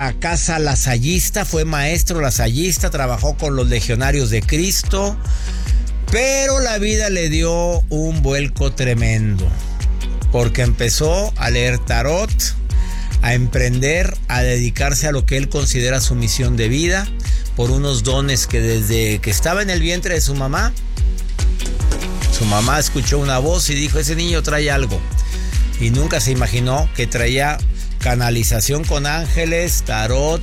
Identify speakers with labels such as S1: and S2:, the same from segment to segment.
S1: a casa lasallista, fue maestro lasallista, trabajó con los legionarios de Cristo, pero la vida le dio un vuelco tremendo, porque empezó a leer tarot, a emprender, a dedicarse a lo que él considera su misión de vida, por unos dones que desde que estaba en el vientre de su mamá escuchó una voz y dijo: ese niño trae algo. Y nunca se imaginó que traía canalización con ángeles, tarot,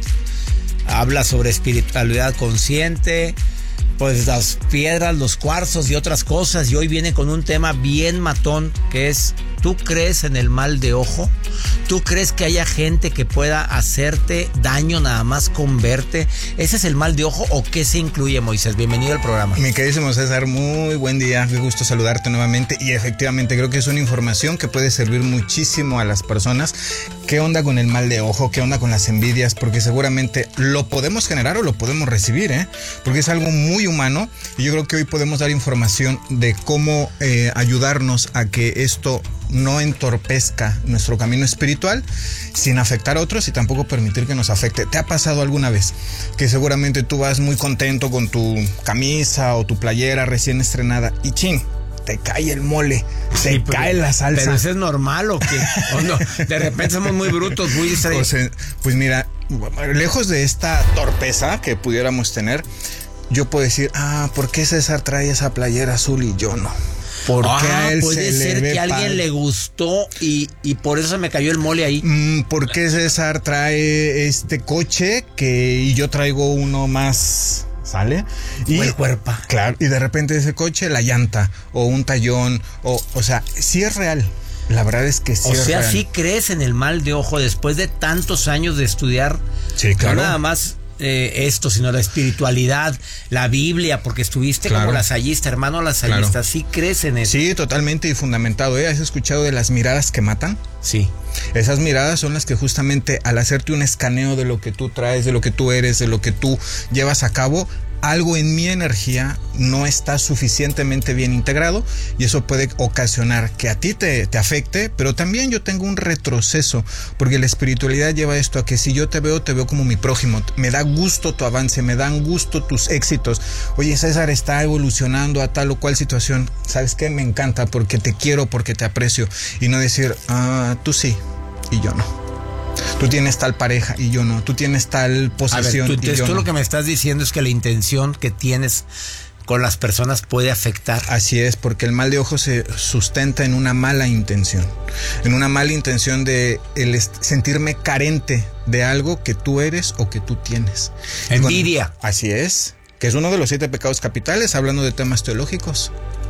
S1: habla sobre espiritualidad consciente, pues las piedras, los cuarzos y otras cosas. Y hoy viene con un tema bien matón, que es: ¿tú crees en el mal de ojo? ¿Tú crees que haya gente que pueda hacerte daño nada más con verte? ¿Ese es el mal de ojo o qué se incluye, Moisés? Bienvenido al programa.
S2: Mi queridísimo César, muy buen día, qué gusto saludarte nuevamente. Y efectivamente creo que es una información que puede servir muchísimo a las personas. ¿Qué onda con el mal de ojo? ¿Qué onda con las envidias? Porque seguramente lo podemos generar o lo podemos recibir, porque es algo muy humano. Y yo creo que hoy podemos dar información de cómo ayudarnos a que esto no entorpezca nuestro camino espiritual sin afectar a otros y tampoco permitir que nos afecte. ¿Te ha pasado alguna vez que seguramente tú vas muy contento con tu camisa o tu playera recién estrenada y chin, te cae el mole, te cae la salsa?
S1: ¿Pero eso es normal o qué? ¿O no? De repente somos muy brutos, muy distraídos.
S2: Pues mira, lejos de esta torpeza que pudiéramos tener, yo puedo decir: ¿por qué César trae esa playera azul y yo no? ¿Por qué a él
S1: puede
S2: se
S1: ser
S2: le ve
S1: que a alguien le gustó y por eso se me cayó el mole ahí.
S2: ¿Por qué César trae este coche y yo traigo uno más? ¿Sale?
S1: Y el cuerpo.
S2: Claro, y de repente ese coche, la llanta o un tallón, o sea, sí es real. La verdad es que sí es real. O sea,
S1: ¿sí crees en el mal de ojo después de tantos años de estudiar?
S2: Sí, claro.
S1: No nada más esto, sino la espiritualidad, la Biblia, porque estuviste como lasallista, hermano lasallista. Claro. ¿Sí crees en eso?
S2: Sí, totalmente y fundamentado. ¿Has escuchado de las miradas que matan?
S1: Sí.
S2: Esas miradas son las que justamente al hacerte un escaneo de lo que tú traes, de lo que tú eres, de lo que tú llevas a cabo, algo en mi energía no está suficientemente bien integrado y eso puede ocasionar que a ti te afecte, pero también yo tengo un retroceso, porque la espiritualidad lleva esto a que si yo te veo como mi prójimo, me da gusto tu avance, me dan gusto tus éxitos. Oye, César está evolucionando a tal o cual situación, ¿sabes qué? Me encanta porque te quiero, porque te aprecio, y no decir: tú sí y yo no. Tú tienes tal pareja y yo no. Tú tienes tal posesión y yo no.
S1: Tú lo que me estás diciendo es que la intención que tienes con las personas puede afectar.
S2: Así es, porque el mal de ojo se sustenta en una mala intención. En una mala intención de sentirme carente de algo que tú eres o que tú tienes.
S1: Envidia.
S2: Así es, que es uno de los 7 pecados capitales, hablando de temas teológicos.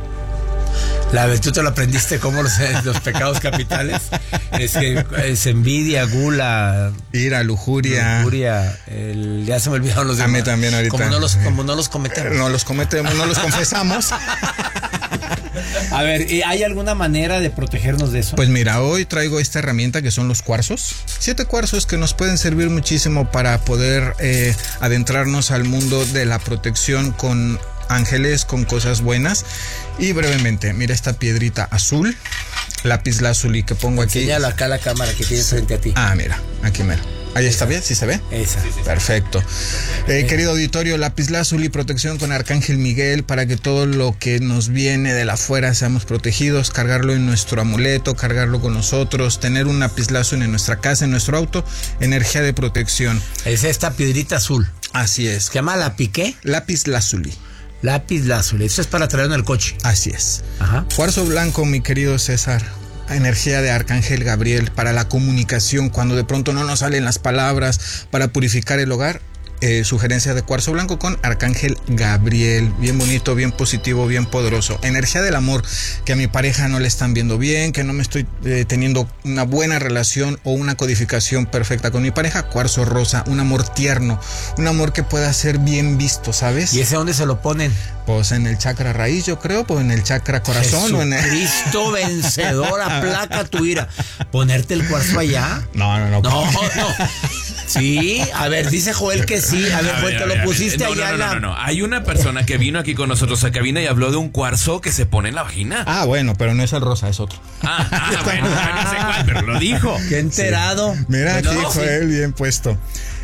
S1: Tú te lo aprendiste como los pecados capitales. Es que es envidia, gula,
S2: ira, lujuria.
S1: Ya se me olvidaron los demás.
S2: A mí también ahorita.
S1: Como no los cometemos.
S2: No los confesamos.
S1: A ver, ¿hay alguna manera de protegernos de eso?
S2: Pues mira, hoy traigo esta herramienta que son los cuarzos. 7 cuarzos que nos pueden servir muchísimo para poder adentrarnos al mundo de la protección con ángeles, con cosas buenas. Y brevemente, mira esta piedrita azul, lapislázuli que pongo aquí.
S1: Enséñala acá a la cámara que tienes frente a ti.
S2: Mira, aquí mira. Ahí está bien, ¿sí se ve?
S1: Esa.
S2: Perfecto. Querido auditorio, lapislázuli, protección con Arcángel Miguel, para que todo lo que nos viene de la afuera seamos protegidos, cargarlo en nuestro amuleto, cargarlo con nosotros, tener un lapislázuli en nuestra casa, en nuestro auto, energía de protección.
S1: Es esta piedrita azul.
S2: Así es.
S1: ¿Se llama lapiqué?
S2: Lapislázuli.
S1: Lapislázuli, eso es para traer en el coche.
S2: Así es.
S1: Ajá.
S2: Cuarzo blanco, mi querido César. Energía de Arcángel Gabriel para la comunicación, cuando de pronto no nos salen las palabras, para purificar el hogar. Sugerencia de cuarzo blanco con Arcángel Gabriel, bien bonito, bien positivo, bien poderoso. Energía del amor, que a mi pareja no le están viendo bien, que no me estoy teniendo una buena relación o una codificación perfecta con mi pareja. Cuarzo rosa, un amor tierno, un amor que pueda ser bien visto, ¿sabes?
S1: ¿Y ese dónde se lo ponen?
S2: Pues en el chakra raíz, yo creo, pues en el chakra corazón.
S1: Cristo vencedor, aplaca tu ira. ¿Ponerte el cuarzo allá?
S2: No.
S1: No. Sí, a ver, dice Joel que sí. A ver, Joel, te lo pusiste allá.
S3: No. Hay una persona que vino aquí con nosotros a cabina y habló de un cuarzo que se pone en la vagina.
S2: Bueno, pero no es el rosa, es otro.
S3: Bueno, no sé cuál, pero lo dijo.
S1: Qué enterado.
S2: Sí. Mira aquí, Joel, bien puesto.